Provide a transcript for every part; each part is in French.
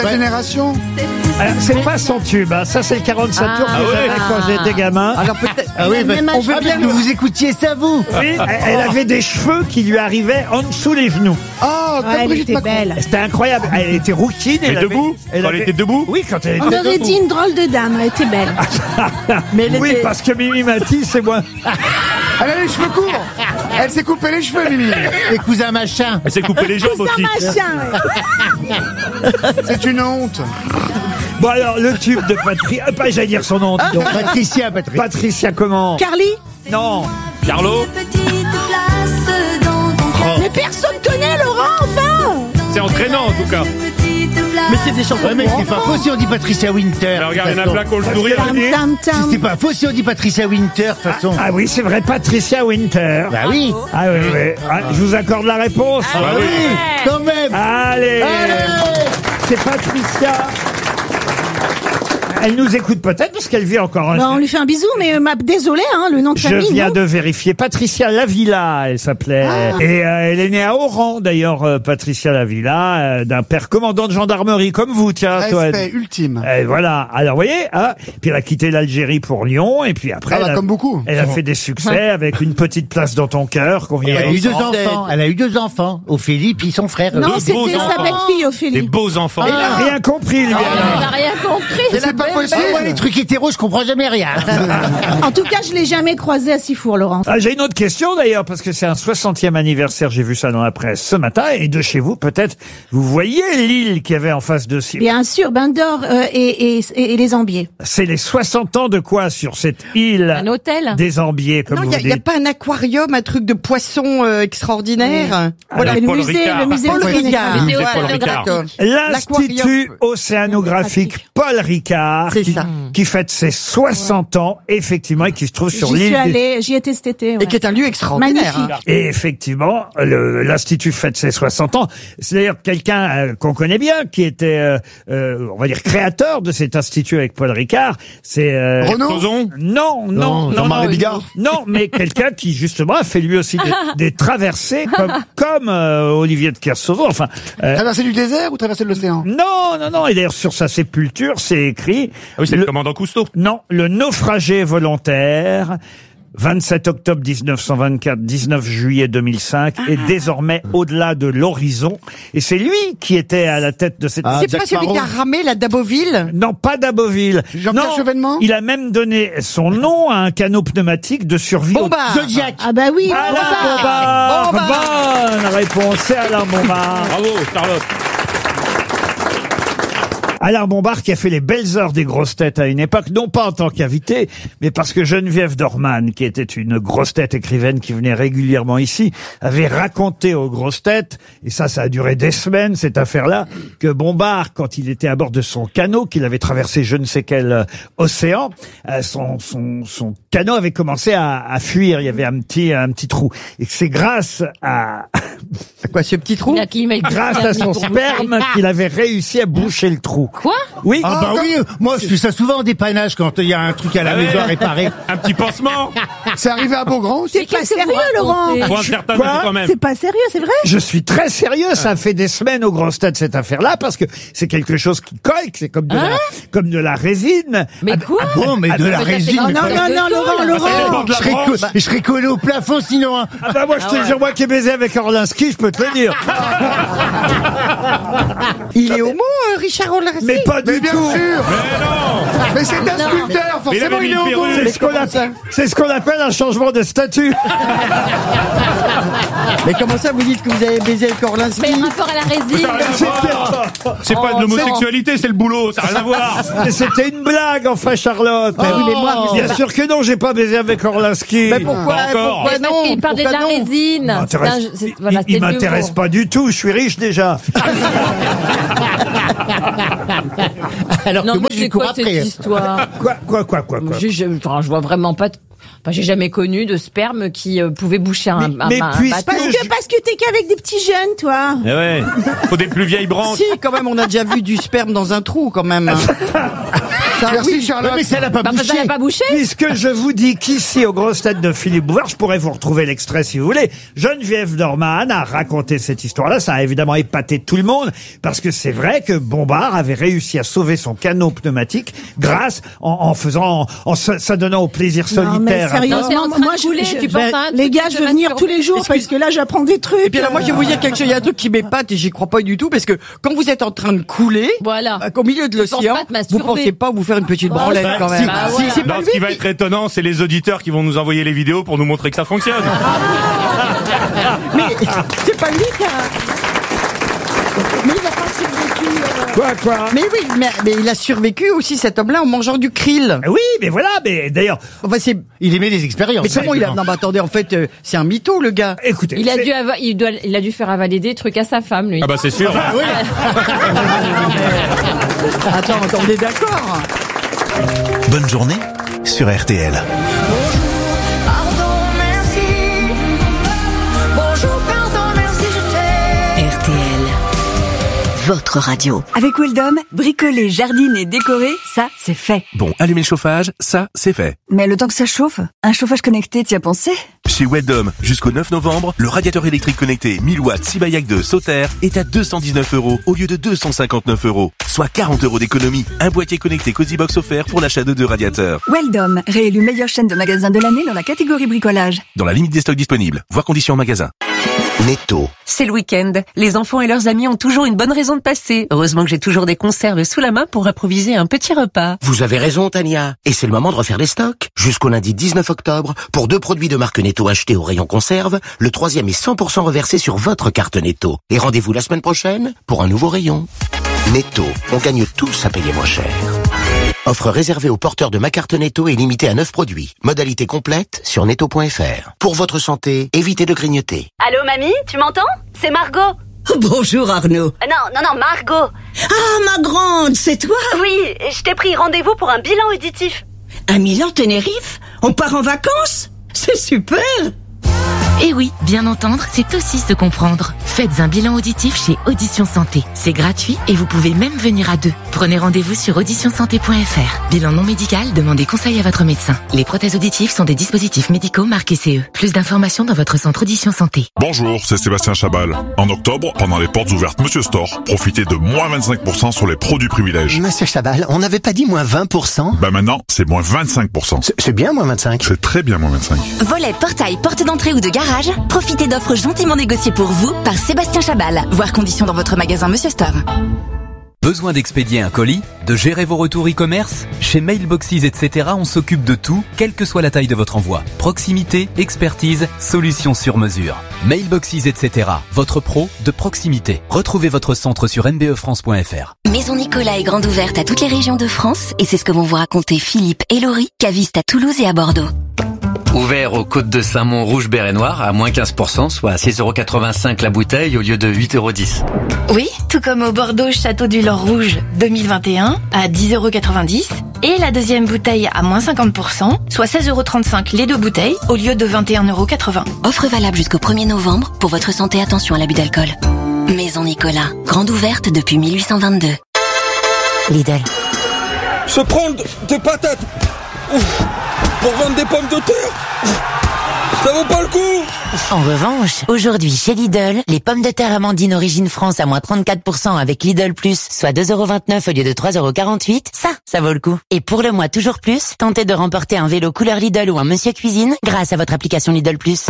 La génération. Alors, c'est pas son tube, hein. Ça c'est le 47 tours que j'avais quand j'étais gamin. Alors peut-être. Ah oui, on veut bien que vous écoutiez ça, vous. Oui, elle avait des cheveux qui lui arrivaient en dessous les genoux. Oh, Elle était belle. C'était incroyable. Elle était rouquine. Elle était debout. Elle était debout. Oui, quand elle On était aurait debout. dit une drôle de dame, elle était belle. Oui, parce que Mimi Mati, c'est moi. Elle a les cheveux courts. Elle s'est coupé les cheveux, Mimi. Les cousins machin. Elle s'est coupé les jambes aussi. C'est une honte. Bon alors, le tube de Patricia... j'allais dire son nom. dis donc. Patricia. Patricia comment? Carly? Non. Carlo. Mais personne connaît Laurent, enfin. C'est entraînant en tout cas. Mais c'est des chansons. Ouais, mais c'est pas faux si on dit Patricia Winter. Alors, regarde, il y en a plein qui ont le sourire. Tam, tam, C'est tam. pas faux si on dit Patricia Winter, de toute façon. Ah oui, c'est vrai, Patricia Winter. Bah oui. Ah oui, oui. Ah, je vous accorde la réponse. Ah oui. Quand même. Allez. C'est Patricia. Elle nous écoute peut-être parce qu'elle vit encore un... Bah, on lui fait un bisou, mais désolé, hein, le nom de Je famille. viens non de vérifier. Patricia Lavilla, elle s'appelait. Et elle est née à Oran, d'ailleurs, Patricia Lavilla, d'un père commandant de gendarmerie, comme vous, tiens. toi. Respect ultime. Et voilà. Alors, vous voyez, hein, puis elle a quitté l'Algérie pour Lyon, et puis après, Ah bah, elle a, comme beaucoup. elle a fait des succès avec une petite place dans ton cœur qu'on vient Elle a eu deux d'entendre. enfants. Elle a eu deux enfants. Ophélie puis son frère. Non, beaux c'était sa enfants. belle-fille, Des Ophélie. beaux enfants. Il n'a rien compris, lui. alors. n'a rien compris. C'est pas possible. Moi, les trucs hétéros, je comprends jamais rien. En tout cas, je l'ai jamais croisé à Sifour, Laurent. Ah, j'ai une autre question d'ailleurs, parce que c'est un 60e anniversaire, j'ai vu ça dans la presse ce matin, et de chez vous, peut-être, vous voyez l'île qu'il y avait en face de Sifour. Bien sûr, Bain d'Or et les Ambiers. C'est les 60 ans de quoi sur cette île Un hôtel. des Ambiers, comme Non, vous il n'y a dites. pas un aquarium, un truc de poisson extraordinaire. Voilà, le Paul musée, Ricard. le musée Paul Océanique. Ricard. Le musée Ouais, Paul le Ricard. D'accord. L'Institut L'aquarium. océanographique Paul Ricard, C'est ça. qui fête ses 60 ans, effectivement, et qui se trouve sur J'y suis l'île. allée, j'y étais cet été. ouais. Et qui est un lieu extraordinaire. Magnifique. Et effectivement, l'Institut fête ses 60 ans. C'est d'ailleurs quelqu'un qu'on connaît bien, qui était, on va dire, créateur de cet institut avec Paul Ricard. C'est Renaud. Crozon. non, Jean-Marie Bigard. non, mais quelqu'un qui justement a fait lui aussi des traversées comme Olivier de Kersauzon. Enfin, Traverser du désert ou traverser de l'océan? non. Et d'ailleurs sur sa sépulture, c'est écrit. Ah oui, c'est le commandant Cousteau. Non, le naufragé volontaire. 27 octobre 1924, 19 juillet 2005, est désormais au-delà de l'horizon. Et c'est lui qui était à la tête de cette... C'est pas celui qui a ramé la Daboville? Non, pas d'Aboville. Jean-Pierre Non, Chevènement. il a même donné son nom à un canot pneumatique de survie. Bombard. Zodiac. Ah bah oui. Alain Bombard. Bonne réponse, c'est Alain Bombard. Bravo, Charlotte. Alain Bombard qui a fait les belles heures des grosses têtes à une époque, non pas en tant qu'invité, mais parce que Geneviève Dorman, qui était une grosse tête écrivaine qui venait régulièrement ici, avait raconté aux grosses têtes, et ça a duré des semaines, cette affaire-là, que Bombard, quand il était à bord de son canot, qu'il avait traversé je ne sais quel océan, son canot avait commencé à fuir, il y avait un petit trou. Et c'est grâce à Quoi, ce petit trou? grâce à son sperme qu'il avait réussi à boucher le trou. Quoi? Oui. Ah bah oui, moi je fais ça souvent en dépannage quand il y a un truc à la maison à réparer. Un petit pansement. C'est arrivé à Beaugrand aussi. C'est pas sérieux, Laurent. Pour un certain Quoi nombre quand même. C'est pas sérieux, c'est vrai? Je suis très sérieux, ça fait des semaines aux grosses têtes cette affaire-là, parce que c'est quelque chose qui colle, c'est comme de la résine. Mais quoi? Bon, mais de la mais ça, c'est résine. pas- Non, de Laurent. Je serais collé au plafond sinon. Hein. Ah bah moi je te jure, moi qui ai baisé avec Orlinski, je peux te le dire. Il est homo, Richard Orlinski? Mais pas Mais du bien tout. sûr. Mais non. Mais c'est un sculpteur, Mais il forcément avait il mis est une homo. perruque. C'est ce qu'on appelle un changement de statut. Mais comment ça, vous dites que vous avez baisé avec Orlinski? Mais rapport à la résine. Ça n'a rien à voir. C'est pas de l'homosexualité, c'est le boulot, ça n'a rien à voir. Mais c'était une blague, enfin Charlotte. Ah oui, mais moi, Bien sûr que non, j'ai pas baisé avec Orlinski. Mais pourquoi? Pas encore. Pourquoi non? Il parlait de la Pourquoi non? résine. M'intéresse- Voilà, il m'intéresse pas du tout, je suis riche déjà. Alors Non, que mais moi je c'est lui cours quoi cette après. histoire? Quoi. Je vois vraiment pas. Enfin, j'ai jamais connu de sperme qui pouvait boucher un Mais puisque- bateau. Parce que t'es qu'avec des petits jeunes, toi. Eh ouais. Faut des plus vieilles branches. Si, quand même, on a déjà vu du sperme dans un trou, quand même. Ça, Merci oui. Charlotte. Mais ça n'a pas Bah, ça bouché. n'a pas bouché. Puisque je vous dis qu'ici, aux grosses têtes de Philippe Bouvard, je pourrais vous retrouver l'extrait si vous voulez. Geneviève Dorman a raconté cette histoire-là. Ça a évidemment épaté tout le monde, parce que c'est vrai que Bombard avait réussi à sauver son canot pneumatique grâce en s'adonnant au plaisir Non, mais solitaire. sérieusement, Non, c'est en train de moi, couler, tu penses à un les truc gars, qui je te veux venir masturbe. tous les jours parce que là, j'apprends des trucs. Et puis là, moi, je vais vous dire quelque chose. Il y a un truc qui m'épate et j'y crois pas du tout parce que quand vous êtes en train de couler, Voilà. au milieu de l'océan, pas te vous masturber. pensez pas vous faire une petite branlette quand même. Bah, voilà. Non, ce qui va être étonnant, c'est les auditeurs qui vont nous envoyer les vidéos pour nous montrer que ça fonctionne. Mais c'est pas lui qui a... Mais il a pas survécu. Quoi Mais oui, mais il a survécu aussi cet homme-là en mangeant du krill. Oui, mais voilà, mais d'ailleurs, Enfin, c'est... Il aimait des expériences. Mais comment il a... Non, mais attendez, en fait, c'est un mytho, le gars. écoutez. Il a c'est- dû faire avaler des trucs à sa femme, lui. Ah bah c'est sûr. Attends, on est d'accord. Bonne journée sur RTL. Pardon, merci. Bonjour, pardon, merci, je t'aime. RTL, votre radio. Avec Weldom, bricoler, jardiner, décorer, ça, c'est fait. Bon, allumer le chauffage, ça, c'est fait. Mais le temps que ça chauffe, un chauffage connecté, t'y as pensé? Chez Weldom, jusqu'au 9 novembre, le radiateur électrique connecté 1000 watts Sibayak 2 Sauter est à 219 € au lieu de 259 €, soit 40 € d'économie. Un boîtier connecté Cozybox offert pour l'achat de 2 radiateurs. Weldom, réélu meilleure chaîne de magasins de l'année dans la catégorie bricolage. Dans la limite des stocks disponibles. Voir conditions en magasin. Netto. C'est le week-end. Les enfants et leurs amis ont toujours une bonne raison de passer. Heureusement que j'ai toujours des conserves sous la main pour improviser un petit repas. Vous avez raison, Tania. Et c'est le moment de refaire les stocks. Jusqu'au lundi 19 octobre, pour 2 produits de marque Netto achetés au rayon conserve, le 3e est 100% reversé sur votre carte Netto. Et rendez-vous la semaine prochaine pour un nouveau rayon. Netto, on gagne tous à payer moins cher. Offre réservée aux porteurs de ma carte Netto et limitée à 9 produits. Modalité complète sur netto.fr. Pour votre santé, évitez de grignoter. Allô, mamie, tu m'entends? C'est Margot. Bonjour Arnaud. Non, Margot. Ah, ma grande, c'est toi? Oui, je t'ai pris rendez-vous pour un bilan auditif. À Milan, Tenerife? On part en vacances? C'est super! Et oui, bien entendre, c'est aussi se comprendre. Faites un bilan auditif chez Audition Santé. C'est gratuit et vous pouvez même venir à 2. Prenez rendez-vous sur auditionsanté.fr. Bilan non médical, demandez conseil à votre médecin. Les prothèses auditives sont des dispositifs médicaux marqués CE. Plus d'informations dans votre centre Audition Santé. Bonjour, c'est Sébastien Chabal. En octobre, pendant les portes ouvertes Monsieur Store, profitez de moins 25% sur les produits privilèges. Monsieur Chabal, on n'avait pas dit moins 20%? Bah maintenant, c'est moins 25%. C'est bien moins 25. C'est très bien moins 25. Volet, portail, porte d'entrée ou de garage, profitez d'offres gentiment négociées pour vous par Sébastien Chabal. Voir conditions dans votre magasin Monsieur Store. Besoin d'expédier un colis, de gérer vos retours e-commerce? Chez Mailboxes, etc., on s'occupe de tout, quelle que soit la taille de votre envoi. Proximité, expertise, solutions sur mesure. Mailboxes, etc., votre pro de proximité. Retrouvez votre centre sur nbefrance.fr. Maison Nicolas est grande ouverte à toutes les régions de France et c'est ce que vont vous raconter Philippe et Laurie, cavistes à Toulouse et à Bordeaux. Ouvert aux côtes de Saint-Mont rouge, bère et noir à moins 15%, soit 6,85 € la bouteille au lieu de 8,10 €. Oui, tout comme au Bordeaux Château du Lord Rouge 2021 à 10,90 € et la deuxième bouteille à moins 50%, soit 16,35 € les 2 bouteilles au lieu de 21,80 €. Offre valable jusqu'au 1er novembre. Pour votre santé, attention à l'abus d'alcool. Maison Nicolas, grande ouverte depuis 1822. Lidl. Se prendre des patates pour vendre des pommes de terre, ça vaut pas le coup. En revanche, aujourd'hui chez Lidl, les pommes de terre Amandine Origine France à moins 34% avec Lidl Plus, soit 2,29 € au lieu de 3,48 €, ça vaut le coup. Et pour le mois toujours plus, tentez de remporter un vélo couleur Lidl ou un Monsieur Cuisine grâce à votre application Lidl Plus.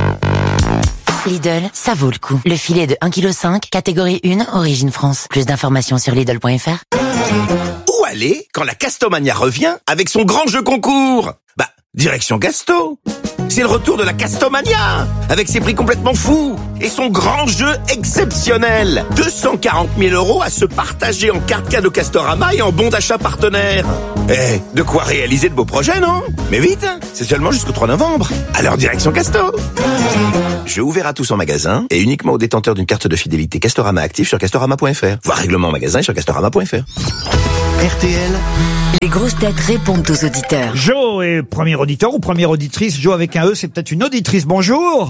Lidl, ça vaut le coup. Le filet de 1,5 kg, catégorie 1, Origine France. Plus d'informations sur Lidl.fr. Où aller quand la Castomania revient avec son grand jeu concours? Bah, direction Gasto. C'est le retour de la Castomania, avec ses prix complètement fous et son grand jeu exceptionnel. 240 000 € à se partager en carte cadeau Castorama et en bon d'achat partenaire. Eh, de quoi réaliser de beaux projets, non? Mais vite, c'est seulement jusqu'au 3 novembre. Alors direction Casto. Jeu ouvert à tous en magasin et uniquement aux détenteurs d'une carte de fidélité Castorama active sur Castorama.fr. Voir règlement en magasin sur Castorama.fr. RTL. Les grosses têtes répondent aux auditeurs. Jo est premier auditeur ou première auditrice. Jo avec un E, c'est peut-être une auditrice. Bonjour.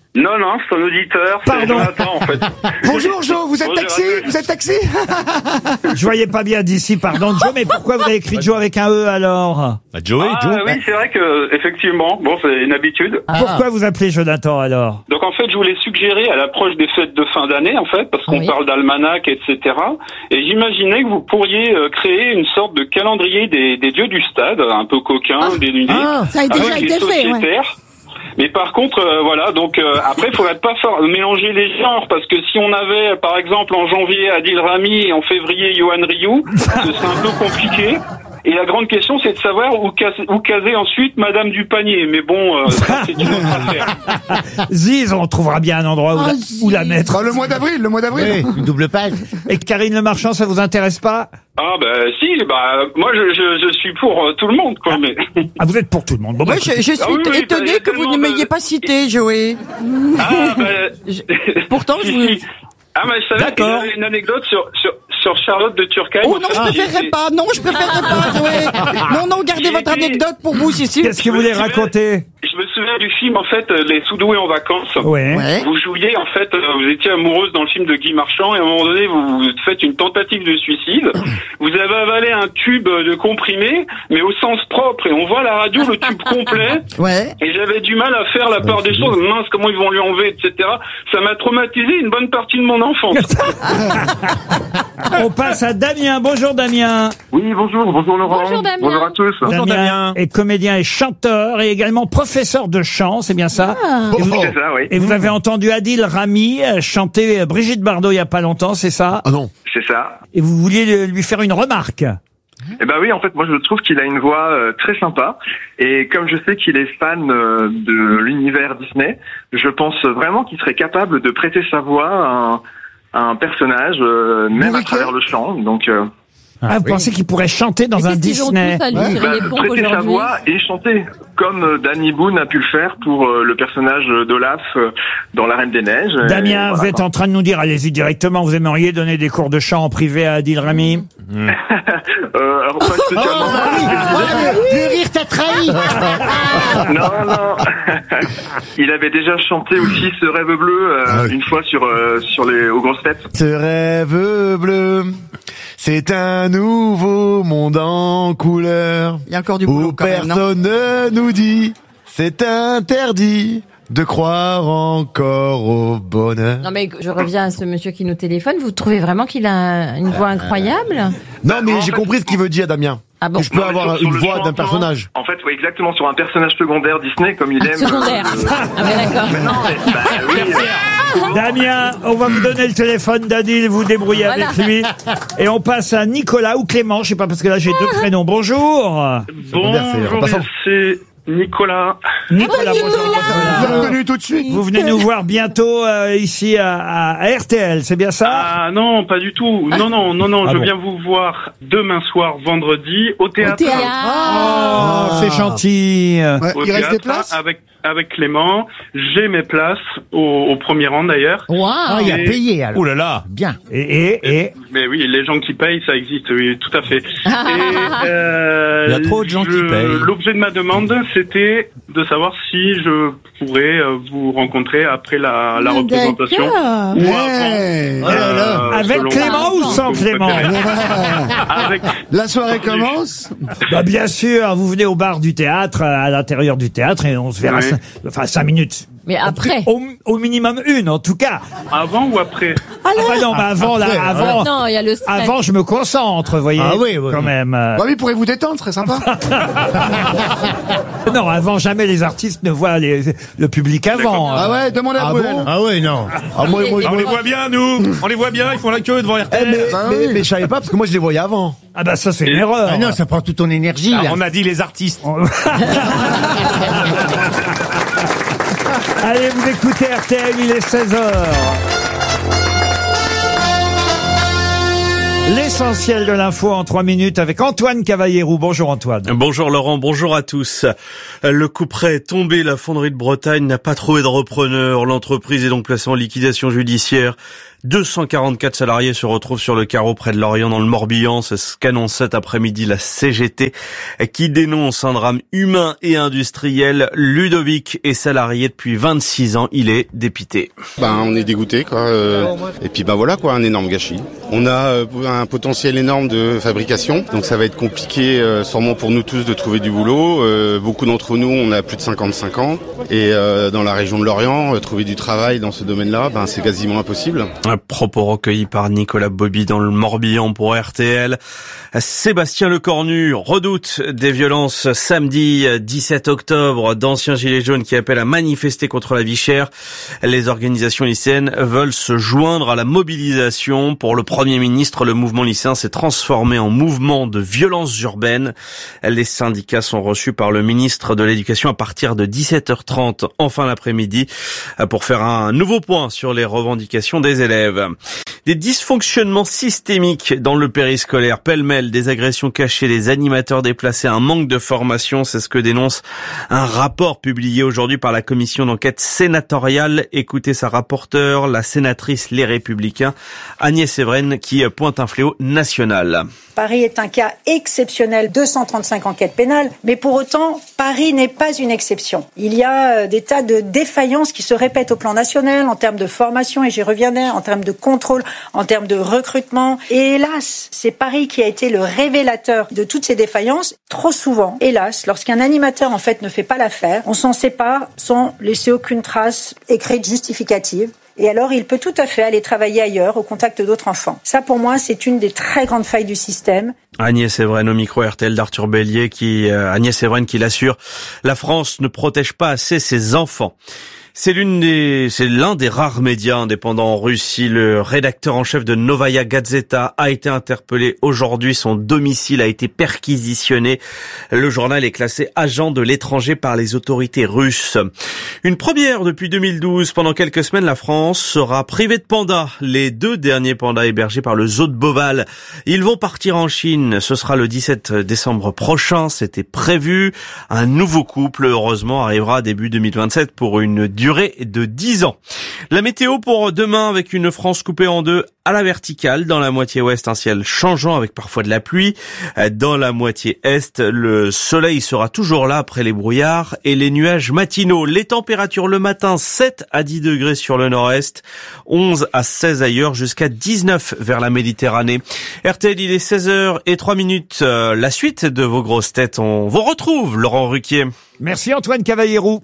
Non, c'est un auditeur. C'est Pardon. Jonathan, en fait. Bonjour Jo, vous êtes Bonjour taxi à tous. Vous êtes taxi Je voyais pas bien d'ici, pardon Joe, mais pourquoi vous avez écrit Joe avec un E alors? Joey, Oui, c'est vrai que, effectivement, bon, c'est une habitude. Pourquoi vous appelez Jonathan alors? Donc en fait, je voulais suggérer à l'approche des fêtes de fin d'année, en fait, parce qu'on parle d'almanach, etc. Et j'imaginais que vous pourriez créer une sorte de calendrier des dieux du stade, un peu coquin, dénudé, ça a déjà avec été les fait, sociétaires. Mais par contre, voilà, donc après, il faudrait pas mélanger les genres, parce que si on avait, par exemple, en janvier Adil Rami et en février Yohan Ryu, ce serait un peu compliqué. Et la grande question, c'est de savoir où caser ensuite Madame du Panier. Mais bon, ça, c'est une autre affaire. Ziz, on trouvera bien un endroit où la mettre. Bah, le mois d'avril. Oui, une double page. Et Karine Le Marchand, ça vous intéresse pas? Ah si, moi je suis pour tout le monde, quoi. Mais Ah, vous êtes pour tout le monde. Bon, Ouais, je suis étonné que vous ne m'ayez pas cité, Joey. Pourtant, je vous... Ah, mais je savais qu'il y avait une anecdote sur Charlotte de Turckheim. Oh non, je préférerais pas. Non, je préférerais pas, Joey. Non, gardez votre anecdote pour vous, c'est sûr. Qu'est-ce que vous voulez raconter? Je me souviens du film, en fait, Les Soudoués en vacances. Ouais. Vous jouiez, en fait, vous étiez amoureuse dans le film de Guy Marchand, et à un moment donné, vous faites une tentative de suicide. Vous avez avalé un tube de comprimé, mais au sens propre, et on voit à la radio le tube complet. Ouais. Et j'avais du mal à faire la part des choses. Mince, comment ils vont lui enlever, etc. Ça m'a traumatisé une bonne partie de mon enfance. On passe à Damien. Bonjour Damien. Oui, bonjour Laurent. Bonjour, Damien. Bonjour à tous. Damien est comédien et chanteur et également professeur de chant, c'est bien ça? Et vous, C'est ça, oui. et vous avez entendu Adil Rami chanter Brigitte Bardot il y a pas longtemps, c'est ça? Ah non. C'est ça. Et vous vouliez lui faire une remarque? Eh ben oui, en fait, moi je trouve qu'il a une voix très sympa. Et comme je sais qu'il est fan de l'univers Disney, je pense vraiment qu'il serait capable de prêter sa voix à un personnage, même à travers le chant. Donc, vous pensez qu'il pourrait chanter dans un Disney? prêter sa voix et chanter, comme Danny Boone a pu le faire pour le personnage d'Olaf dans La Reine des Neiges. Damien, vous êtes en train de nous dire, allez-y directement, vous aimeriez donner des cours de chant en privé à Adil Rami? Alors pas spécialement. Le rire t'a trahi. Non. Il avait déjà chanté aussi ce rêve bleu une fois aux grosses têtes. Ce rêve bleu, c'est un nouveau monde en couleur. Il y a encore du boulot quand même, non ? Personne ne nous dit, c'est interdit de croire encore au bonheur. Non mais je reviens à ce monsieur qui nous téléphone. Vous trouvez vraiment qu'il a une voix incroyable? Non mais j'ai compris ce qu'il veut dire, Damien. Ah bon? Que je peux avoir sur une le voix d'un chantement, personnage. En fait, oui, exactement, sur un personnage secondaire Disney, comme il aime. Secondaire. Ah ben d'accord. Mais non, oui. Damien, on va vous donner le téléphone d'Adil, vous débrouillez avec lui. Et on passe à Nicolas ou Clément, je sais pas parce que là j'ai deux prénoms. Bonjour. Bonjour, c'est Nicolas. Nicolas, bonjour. Vous l'avez reconnu tout de suite. Vous venez nous voir bientôt ici à RTL, c'est bien ça? Ah non, pas du tout. Non, je viens vous voir demain soir, vendredi, au théâtre. Oh, c'est gentil. Au Il reste théâtre, des places avec Clément. J'ai mes places au premier rang d'ailleurs. Ah, il a payé alors. Oh là là. Bien. Et Mais oui, les gens qui payent, ça existe, oui, tout à fait. Et, Il y a trop de gens qui payent. L'objet de ma demande, c'était de savoir si je pourrais vous rencontrer après la représentation. Ou avant. avec selon Clément ou sans ce que vous Clément? préférez. Avec... La soirée commence. Bah bien sûr, vous venez au bar du théâtre, à l'intérieur du théâtre, et on se verra, Oui. 5 minutes. Mais après. Au minimum une, en tout cas. Avant ou après? Ah bah non, mais avant, là, avant. Non, il y a le stress. Avant, je me concentre, vous voyez. Ah oui, quand même. Bah oui, pourrez vous détendre, ce serait sympa. Non, avant, jamais les artistes ne voient le public avant. Ah ouais, demandez à Brunel. Ah ouais, non. On les voit bien, nous. On les voit bien, ils font la queue devant RTL. Mais je savais pas parce que moi je les voyais avant. Ah bah ça, c'est une erreur. Ah non, ça prend toute ton énergie. Ah, là. on a dit les artistes. Allez, vous écoutez RTL, il est 16h. L'essentiel de l'info en 3 minutes avec Antoine Cavallierou. Bonjour Antoine. Bonjour Laurent, bonjour à tous. Le couperet est tombé, la fonderie de Bretagne n'a pas trouvé de repreneur. L'entreprise est donc placée en liquidation judiciaire. 244 salariés se retrouvent sur le carreau près de Lorient dans le Morbihan. C'est ce qu'annonce cet après-midi la CGT qui dénonce un drame humain et industriel. Ludovic est salarié depuis 26 ans. Il est dépité. On est dégoûté quoi. Et puis voilà quoi, un énorme gâchis. On a un potentiel énorme de fabrication, donc ça va être compliqué sûrement pour nous tous de trouver du boulot. Beaucoup d'entre nous, on a plus de 55 ans et dans la région de Lorient, trouver du travail dans ce domaine-là, c'est quasiment impossible. Un propos recueilli par Nicolas Bobby dans le Morbihan pour RTL. Sébastien Lecornu redoute des violences samedi 17 octobre d'anciens gilets jaunes qui appellent à manifester contre la vie chère. Les organisations lycéennes veulent se joindre à la mobilisation. Pour le Premier ministre, le mouvement lycéen s'est transformé en mouvement de violence urbaine. Les syndicats sont reçus par le ministre de l'Éducation à partir de 17h30 en fin d'après-midi pour faire un nouveau point sur les revendications des élèves. Des dysfonctionnements systémiques dans le périscolaire, pêle-mêle, des agressions cachées, des animateurs déplacés, un manque de formation, c'est ce que dénonce un rapport publié aujourd'hui par la commission d'enquête sénatoriale. Écoutez sa rapporteure, la sénatrice Les Républicains, Agnès Evren, qui pointe un fléau national. Paris est un cas exceptionnel, 235 enquêtes pénales, mais pour autant, Paris n'est pas une exception. Il y a des tas de défaillances qui se répètent au plan national en termes de formation, et j'y reviendrai, en termes de contrôle, en termes de recrutement. Et hélas, c'est Paris qui a été le révélateur de toutes ces défaillances. Trop souvent, hélas, lorsqu'un animateur en fait ne fait pas l'affaire, on s'en sépare sans laisser aucune trace écrite justificative. Et alors, il peut tout à fait aller travailler ailleurs, au contact d'autres enfants. Ça, pour moi, c'est une des très grandes failles du système. Agnès Evren au micro RTL d'Arthur Bélier, Agnès Evren qui l'assure, la France ne protège pas assez ses enfants. C'est l'un des rares médias indépendants en Russie. Le rédacteur en chef de Novaya Gazeta a été interpellé aujourd'hui. Son domicile a été perquisitionné. Le journal est classé agent de l'étranger par les autorités russes. Une première depuis 2012. Pendant quelques semaines, la France sera privée de pandas. Les 2 derniers pandas hébergés par le zoo de Beauval. Ils vont partir en Chine. Ce sera le 17 décembre prochain. C'était prévu. Un nouveau couple, heureusement, arrivera début 2027 pour une durée de 10 ans. La météo pour demain avec une France coupée en deux à la verticale. Dans la moitié ouest, un ciel changeant avec parfois de la pluie. Dans la moitié est, le soleil sera toujours là après les brouillards et les nuages matinaux. Les températures le matin, 7 à 10 degrés sur le nord-est, 11 à 16 ailleurs, jusqu'à 19 vers la Méditerranée. RTL, il est 16h03. La suite de vos grosses têtes, on vous retrouve, Laurent Ruquier. Merci Antoine Cavallierou.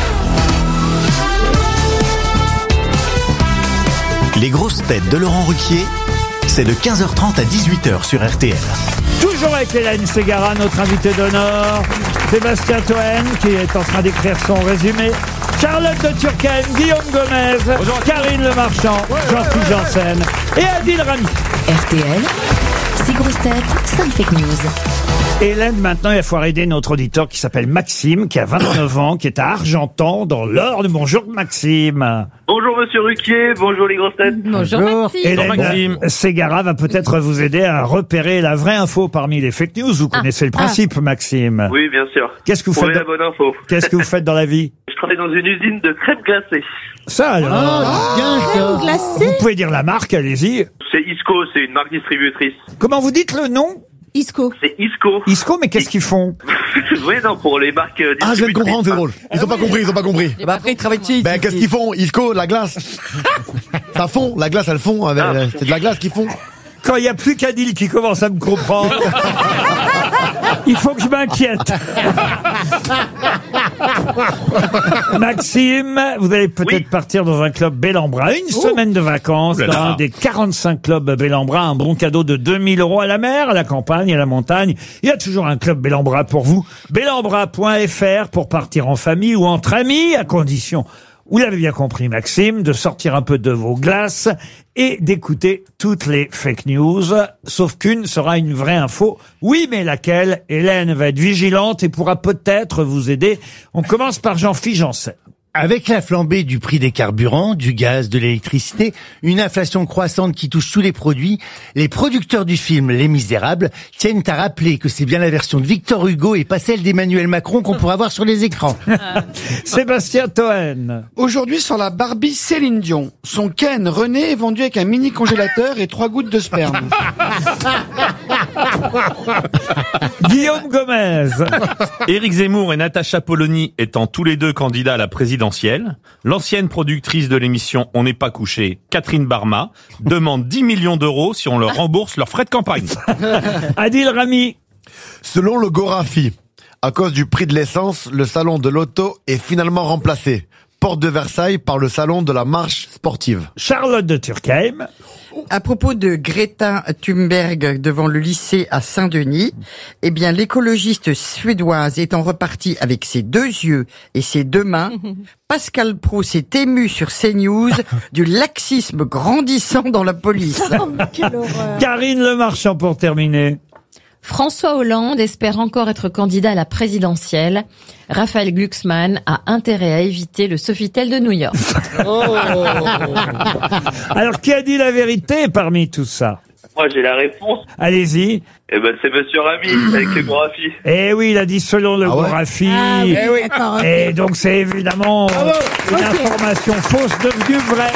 Les grosses têtes de Laurent Ruquier, c'est de 15h30 à 18h sur RTL. Toujours avec Hélène Ségara, notre invité d'honneur, Sébastien Toen, qui est en train d'écrire son résumé, Charlotte de Turckheim, Guillaume Gomez, Karine Le Marchand, Jean-Philippe Janssen et Adil Rami. RTL, 6 grosses têtes, 5 fake news. Hélène, maintenant, il faut aider notre auditeur qui s'appelle Maxime, qui a 29 ans, qui est à Argentan, dans l'Orne. Bonjour Maxime. Bonjour Monsieur Ruquier, bonjour les grosses têtes. Bonjour Maxime. Hélène Ségara va peut-être vous aider à repérer la vraie info parmi les fake news. Vous connaissez le principe, Maxime. Oui, bien sûr. Qu'est-ce que vous faites la bonne info. Qu'est-ce que vous faites dans la vie? Je travaille dans une usine de crêpes glacées. Ça alors. Crème glacée. Vous pouvez dire la marque, allez-y. C'est Isco, c'est une marque distributrice. Comment vous dites le nom? Isco. C'est Isco. Isco, mais qu'est-ce qu'ils font? Oui, non, pour les marques distributrices. Ah, je viens de comprendre, c'est drôle. Ils ont pas compris. Bah après, ils travaillent ici. Ben, qu'est-ce qu'ils font? Isco, la glace. Ça fond, la glace, elle fond. C'est de la glace qu'ils font. Quand il n'y a plus qu'Adil qui commence à me comprendre, il faut que je m'inquiète. Maxime, vous allez peut-être partir dans un club Bellambra. Une semaine de vacances dans un des 45 clubs Bellambra. Un bon cadeau de 2000 € à la mer, à la campagne, à la montagne. Il y a toujours un club Bellambra pour vous. Bellambra.fr pour partir en famille ou entre amis, à condition, vous l'avez bien compris Maxime, de sortir un peu de vos glaces et d'écouter toutes les fake news, sauf qu'une sera une vraie info. Oui, mais laquelle? Hélène va être vigilante et pourra peut-être vous aider. On commence par Jean-Philippe Janssen. Avec la flambée du prix des carburants, du gaz, de l'électricité, une inflation croissante qui touche tous les produits, les producteurs du film Les Misérables tiennent à rappeler que c'est bien la version de Victor Hugo et pas celle d'Emmanuel Macron qu'on pourra voir sur les écrans. Sébastien Toen. Aujourd'hui, sur la Barbie Céline Dion, son Ken René est vendu avec un mini congélateur et 3 gouttes de sperme. Guillaume Gomez. Éric Zemmour et Natacha Polony étant tous les deux candidats à la présidentielle, l'ancienne productrice de l'émission On n'est pas couché, Catherine Barma, demande 10 millions d'euros si on leur rembourse leurs frais de campagne. Adil Rami. Selon le Gorafi, à cause du prix de l'essence, le salon de l'auto est finalement remplacé. Porte de Versailles par le salon de la marche sportive. Charlotte de Turckheim. À propos de Greta Thunberg devant le lycée à Saint-Denis, eh bien, l'écologiste suédoise étant repartie avec ses 2 yeux et ses 2 mains, Pascal Praud s'est ému sur CNews du laxisme grandissant dans la police. Quelle horreur. Karine Le Marchand pour terminer. François Hollande espère encore être candidat à la présidentielle. Raphaël Glucksmann a intérêt à éviter le Sofitel de New York. Alors, qui a dit la vérité parmi tout ça? Moi, j'ai la réponse. Allez-y. Eh ben, c'est Monsieur Rami, avec le Gorafi. Eh oui, il a dit selon le Gorafi. Ah oui, d'accord, ok. Et donc, c'est évidemment une information fausse devenue vraie.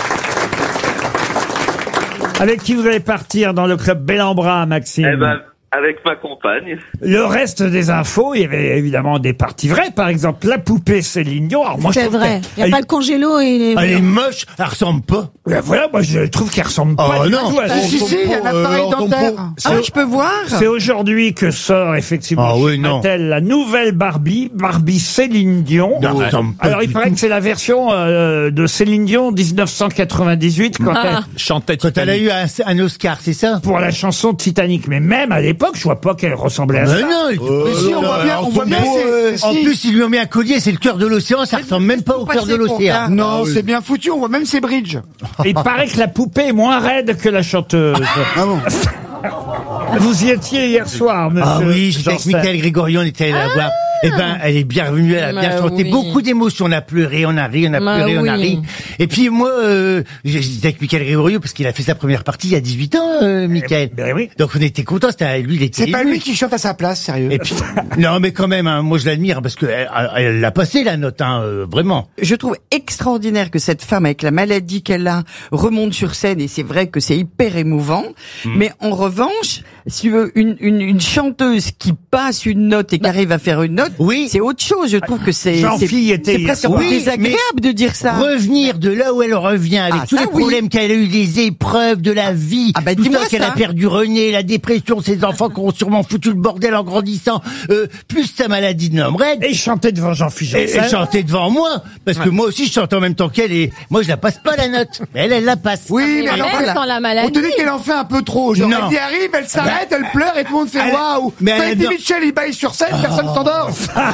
Avec qui vous allez partir dans le club Bellambra, Maxime? Eh ben, avec ma compagne. Le reste des infos, il y avait évidemment des parties vraies. Par exemple, la poupée Céline Dion. Alors moi, je C'est trouve vrai. Il n'y a pas le congélo et les... Elle est moche, elle ressemble pas. Voilà, moi je trouve qu'elle ressemble pas du tout à Si, il y a un appareil dentaire. Ah, je peux voir? C'est aujourd'hui que sort effectivement chez Mattel la nouvelle Barbie Céline Dion. Non, ça ressemble pas Alors il du paraît tout. que c'est la version de Céline Dion 1998 quand elle Chantait Quand elle a eu un Oscar, c'est ça? pour la chanson Titanic. Mais même à l'époque, je vois pas qu'elle ressemblait à ça. Non, Si, on voit bien, en plus, ils lui ont mis un collier, c'est le cœur de l'océan, ça ressemble même pas au cœur de l'océan. Non, c'est bien foutu, on voit même ses bridges. Et il paraît que la poupée est moins raide que la chanteuse. Ah bon? Vous y étiez hier soir, monsieur. Ah oui, j'étais avec Janssen. Michael Grégorian, on était allé la voir. Eh ben, elle est bienvenue, elle a bien chanté. oui. Beaucoup d'émotions, on a pleuré, on a ri, on a pleuré, on a ri. Et puis moi, j'étais avec Michael Grégorian parce qu'il a fait sa première partie il y a 18 ans, Michael. Ben oui. Donc on était contents, c'était lui, il était C'est pas ému. lui qui chante à sa place, sérieux. Et puis, non, mais quand même, hein, moi je l'admire parce que elle l'a passé la note, vraiment. Je trouve extraordinaire que cette femme, avec la maladie qu'elle a, remonte sur scène, et c'est vrai que c'est hyper émouvant. Mais en revanche, si tu veux, une chanteuse qui passe une note et qui arrive à faire une note, oui, c'est autre chose. Je trouve que c'est presque désagréable de dire ça. Revenir de là où elle revient avec tous les problèmes qu'elle a eu, les épreuves de la vie, tout ça qu'elle a perdu René, la dépression, ses enfants qui ont sûrement foutu le bordel en grandissant, plus sa maladie de l'homme raide. Et chanter devant Jean-Philippe Janssen. Et chanter devant moi, parce que moi aussi je chante en même temps qu'elle et moi je la passe pas la note, mais elle la passe. Oui, mais alors Même sans la maladie. on te dit qu'elle en fait un peu trop. Genre, Non. elle y arrive, elle s'arrête, elle pleure et tout le monde fait waouh. mais Quand elle Eddie adore- Mitchell, il baille sur scène, personne s'endort.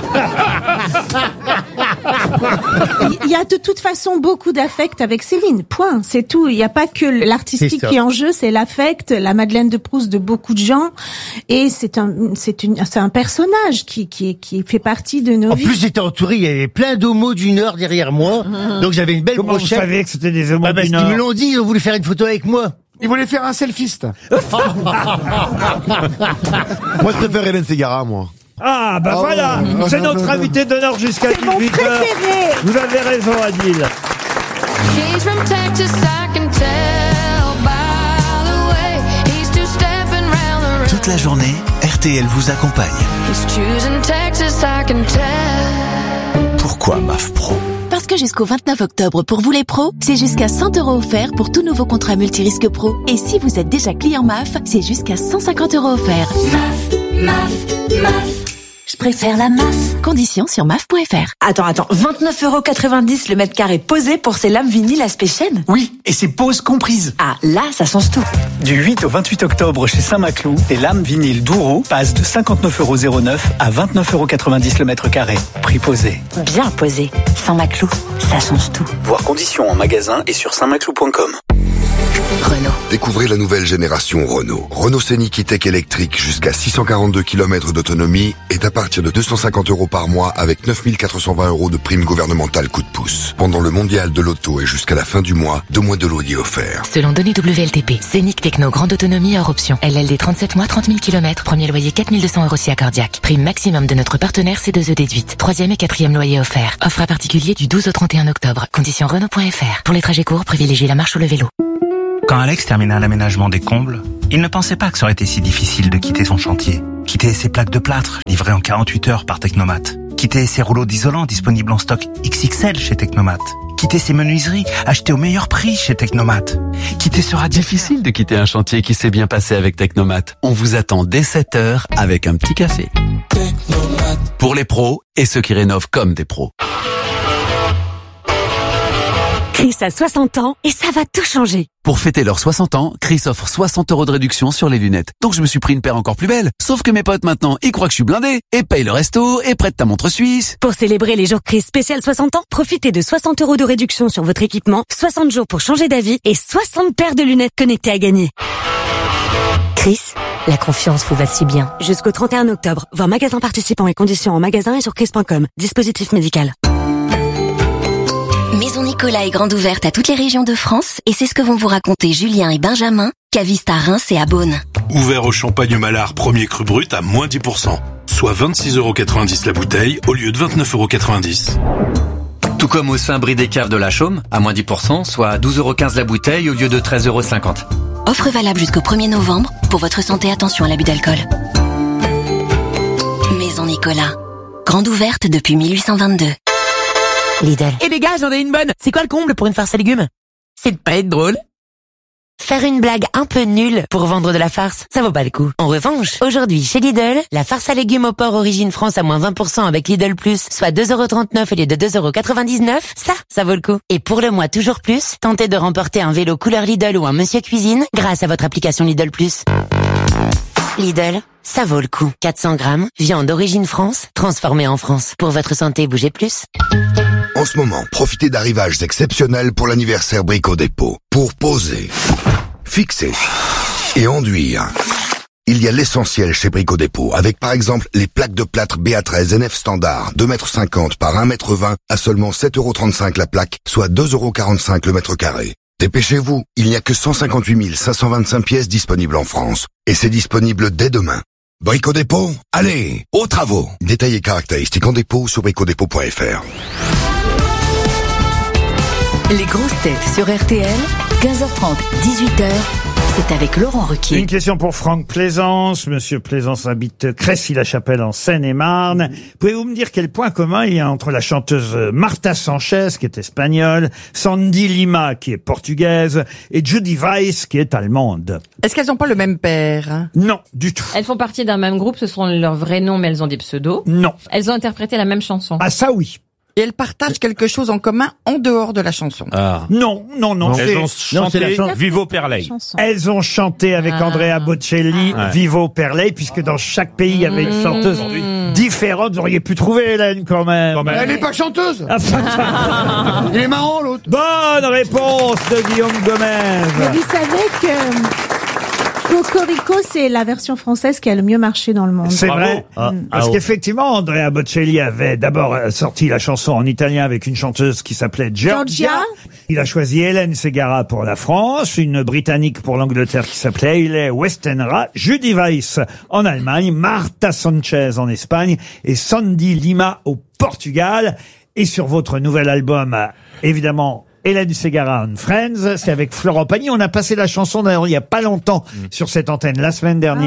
Il y a de toute façon beaucoup d'affect avec Céline. Point. C'est tout. Il n'y a pas que l'artistique C'est ça. qui est en jeu, c'est l'affect, la Madeleine de Proust de beaucoup de gens. Et c'est un personnage qui fait partie de nos En vies. plus j'étais entouré, il y avait plein d'homos du Nord derrière moi, donc j'avais une belle Comment vous brochette. savez que c'était des homos Parce du qu'ils me Nord? l'ont dit, ils ont voulu faire une photo avec moi. Il voulait faire un selfiste. Moi, je préfère Hélène Ségara, moi. Ah, bah Oh. voilà, c'est notre invité d'honneur jusqu'à 18h. Vous avez raison, Adil. He's from Texas, I can tell by the way he's two-stepping round the road. Toute la journée, RTL vous accompagne. He's choosing Texas, I can tell. Pourquoi MAF Pro? Parce que jusqu'au 29 octobre, pour vous les pros, c'est jusqu'à 100 € offerts pour tout nouveau contrat multirisque pro. Et si vous êtes déjà client MAF, c'est jusqu'à 150 € offerts. MAF. Je préfère la MAF. Conditions sur MAF.fr. Attends, 29,90 € le mètre carré posé pour ces lames vinyles aspect chêne? Oui, et c'est pause comprise. Ah, là, ça change tout. Du 8 au 28 octobre chez Saint-Maclou, les lames vinyles Douro passent de 59,09 € à 29,90 € le mètre carré. Prix posé. Bien posé. Saint-Maclou, ça change tout. Voir conditions en magasin et sur saintmaclou.com. Renault. Découvrez la nouvelle génération Renault. Renault Scénic E-Tech électrique jusqu'à 642 km d'autonomie est à partir de 250 € par mois avec 9 420 € de prime gouvernementale coup de pouce. Pendant le mondial de l'auto et jusqu'à la fin du mois, 2 mois de loyer offerts. Selon données WLTP, Scénic Techno, grande autonomie hors option. LLD 37 mois, 30 000 km, premier loyer 4 200 € si accordiaque. Prime maximum de notre partenaire C2E déduite. 3e et 4e loyer offert. Offre à particulier du 12 au 31 octobre. Conditions Renault.fr. Pour les trajets courts, privilégiez la marche ou le vélo. Quand Alex termina l'aménagement des combles, il ne pensait pas que ça aurait été si difficile de quitter son chantier. Quitter ses plaques de plâtre, livrées en 48 heures par Technomat. Quitter ses rouleaux d'isolant disponibles en stock XXL chez Technomat. Quitter ses menuiseries, achetées au meilleur prix chez Technomat. Quitter ce radiateur. Difficile de quitter un chantier qui s'est bien passé avec Technomat. On vous attend dès 7h avec un petit café. Technomat. Pour les pros et ceux qui rénovent comme des pros. Chris a 60 ans et ça va tout changer. Pour fêter leurs 60 ans, Chris offre 60 € de réduction sur les lunettes. Donc je me suis pris une paire encore plus belle. Sauf que mes potes maintenant, ils croient que je suis blindé. Et payent le resto, et prêtent ta montre suisse. Pour célébrer les jours Chris spécial 60 ans, profitez de 60 € de réduction sur votre équipement, 60 jours pour changer d'avis et 60 paires de lunettes connectées à gagner. Chris, la confiance vous va si bien. Jusqu'au 31 octobre, voir magasin participant et conditions en magasin et sur chris.com. Dispositif médical. Maison Nicolas est grande ouverte à toutes les régions de France et c'est ce que vont vous raconter Julien et Benjamin, cavistes à Reims et à Beaune. Ouvert au champagne Malard premier cru brut à moins 10%, soit 26,90 € la bouteille au lieu de 29,90 €. Tout comme au Saint-Brie des Caves de la Chaume, à moins 10%, soit 12,15 € la bouteille au lieu de 13,50 €. Offre valable jusqu'au 1er novembre. Pour votre santé, attention à l'abus d'alcool. Maison Nicolas. Grande ouverte depuis 1822. Lidl. Et les gars, j'en ai une bonne. C'est quoi le comble pour une farce à légumes? C'est de pas être drôle. Faire une blague un peu nulle pour vendre de la farce, ça vaut pas le coup. En revanche, aujourd'hui chez Lidl, la farce à légumes au porc origine France à moins 20% avec Lidl Plus, soit 2,39 € au lieu de 2,99 €, ça vaut le coup. Et pour le mois toujours plus, tentez de remporter un vélo couleur Lidl ou un Monsieur Cuisine grâce à votre application Lidl Plus. Lidl, ça vaut le coup. 400 grammes, viande d'origine France, transformée en France. Pour votre santé, bougez plus. En ce moment, profitez d'arrivages exceptionnels pour l'anniversaire Brico Dépôt. Pour poser, fixer et enduire. Il y a l'essentiel chez Brico Dépôt, avec par exemple les plaques de plâtre BA13 NF standard, 2,50 m par 1,20 m à seulement 7,35 € la plaque, soit 2,45 € le mètre carré. Dépêchez-vous, il n'y a que 158 525 pièces disponibles en France. Et c'est disponible dès demain. Brico Dépôt, allez, aux travaux. Détails et caractéristiques en dépôt sur bricodépôt.fr. Les grosses têtes sur RTL, 15h30, 18h. C'est avec Laurent Ruquier. Une question pour Franck Plaisance. Monsieur Plaisance habite Crécy-la-Chapelle en Seine-et-Marne. Pouvez-vous me dire quel point commun il y a entre la chanteuse Marta Sanchez, qui est espagnole, Sandy Lima, qui est portugaise, et Judy Weiss, qui est allemande? Est-ce qu'elles n'ont pas le même père? Non, du tout. Elles font partie d'un même groupe, ce sont leurs vrais noms, mais elles ont des pseudos. Non. Elles ont interprété la même chanson. Ah, ça oui. Et elles partagent quelque chose en commun en dehors de la chanson. Ah. Non. Elles ont chanté Vivo per lei. Elles ont chanté avec Andrea Bocelli Vivo per lei, puisque dans chaque pays il y avait une chanteuse différente. Vous auriez pu trouver Hélène quand même. Elle n'est pas chanteuse. Il est marrant l'autre. Bonne réponse de Guillaume Gomez. Mais vous savez que Cocorico, c'est la version française qui a le mieux marché dans le monde. C'est vrai. Parce qu'effectivement, Andrea Bocelli avait d'abord sorti la chanson en italien avec une chanteuse qui s'appelait Giorgia. Il a choisi Hélène Ségara pour la France, une Britannique pour l'Angleterre qui s'appelait Hayley Westenra, Judy Weiss en Allemagne, Marta Sanchez en Espagne et Sandy Lima au Portugal. Et sur votre nouvel album, évidemment, Hélène Ségara and Friends, c'est avec Florent Pagny. On a passé la chanson d'ailleurs il y a pas longtemps sur cette antenne la semaine dernière.